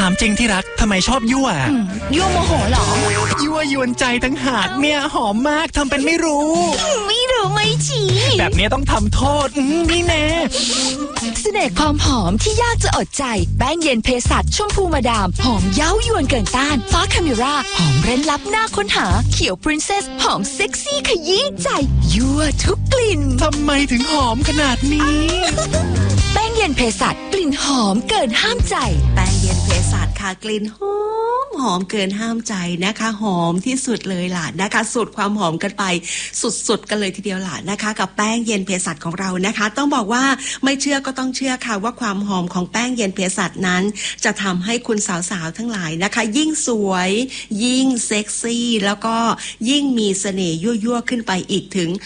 ามจริงที่รักทำไมชอบยั่วยั่วโมโหเหรอยั่วยวนใจทั้งหากเนี่ยหอมมากทำเป็นไม่รู้ไม่รู้ไม่ชี้แบบนี้ต้องทำโทษนี่แน่เสน่ห์ความหอมที่ยากจะอดใจแป้งเย็นเภสัชชมพูมาดามหอมเย้ายวนเกินต้านฟ้าคาเมราหอมเร้นลับหน้าค้นหาเขียวพรินเซสหอมเซ็กซี่ขยี้ใจยั่วทุกกลิ่นทำไมถึงหอมขนาดนี้แป้งเย็นเภสัชกลิ่นหอมเกินห้ามใจแป้งเย็นเภสัชค่ะกลิ่นหอมเกินห้ามใจนะคะหอมที่สุดเลยล่ะนะคะสูตรความหอมกันไปสุดๆกันเลยทีเดียวล่ะนะคะกับแป้งเย็นเภสัชของเรานะคะต้องบอกว่าไม่เชื่อก็ต้องเชื่อค่ะว่าความหอมของแป้งเย็นเภสัชนั้นจะทำให้คุณสาวๆทั้งหลายนะคะยิ่งสวยยิ่งเซ็กซี่แล้วก็ยิ่งมีเสน่ห์ยั่วๆขึ้นไปอีกถึง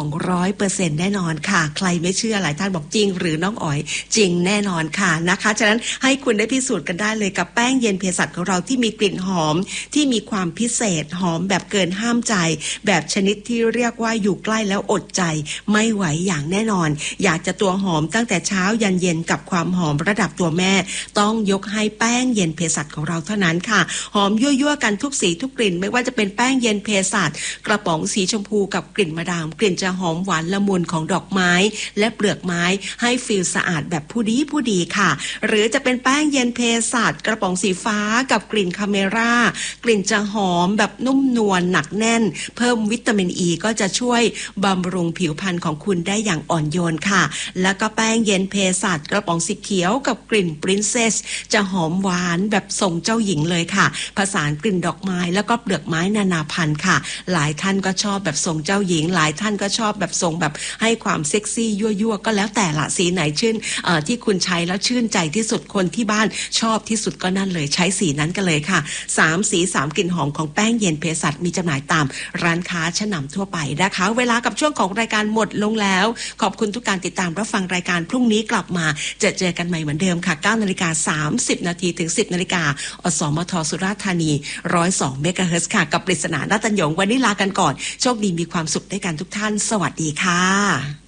200% แน่นอนค่ะใครไม่เชื่อหลายท่านบอกจริงหรือน้องอ๋อยจริงแน่นอนค่ะนะคะฉะนั้นให้คุณได้พิสูจน์กันได้เลยกับแป้งเย็นเภสัชของเราที่มีกลิ่นหอมที่มีความพิเศษหอมแบบเกินห้ามใจแบบชนิดที่เรียกว่าอยู่ใกล้แล้วอดใจไม่ไหวอย่างแน่นอนอยากจะตัวหอมตั้งแต่เช้ายันเย็นกับความหอมระดับตัวแม่ต้องยกให้แป้งเย็นเภสัชของเราเท่านั้นค่ะหอมยั่วๆกันทุกสีทุกกลิ่นไม่ว่าจะเป็นแป้งเย็นเภสัชกระป๋องสีชมพูกับกลิ่นมะดามกลิ่นจะหอมหวานละมุนของดอกไม้และเปลือกไม้ให้ฟีลสะอาดแบบผู้ดีค่ะหรือจะเป็นแป้งเย็นเภสัชกระป๋องสีฟ้ากับกลิ่นคาเมรากลิ่นจะหอมแบบนุ่มนวลหนักแน่นเพิ่มวิตามินอ e ีก็จะช่วยบำรุงผิวพรรณของคุณได้อย่างอ่อนโยนค่ะแล้วก็แป้งเย็นเภสัชกระป๋องสีเขียวกับกลิ่นปรินเซสจะหอมหวานแบบทรงเจ้าหญิงเลยค่ะผสานกลิ่นดอกไม้แล้วก็เปลือกไม้นานาพันธุ์ค่ะหลายท่านก็ชอบแบบทรงเจ้าหญิงหลายท่านก็ชอบแบบทรงแบบให้ความเซ็กซี่ยั่วๆก็แล้วแต่ละสีไหนชื่นที่คุณใช้แล้วชื่นใจที่สุดคนที่บ้านชอบที่สุดก็นั่นเลยใช้สีนั้นกันเลยค่ะ3 สี 3 กลิ่นหอมของแป้งเย็นเภสัชมีจำหน่ายตามร้านค้าชั้นนำทั่วไปนะคะเวลากับช่วงของรายการหมดลงแล้วขอบคุณทุกการติดตามรับฟังรายการพรุ่งนี้กลับมาเจอกันใหม่เหมือนเดิมค่ะ 9:30 นถึง 10 นาฬิกาอสมทสุราษฎร์ธานี102 เมกะเฮิรตซ์ค่ะกับปริศนาณัฐตัญญงวันนี้ลากันก่อนโชคดีมีความสุขด้วยกันทุกท่านสวัสดีค่ะ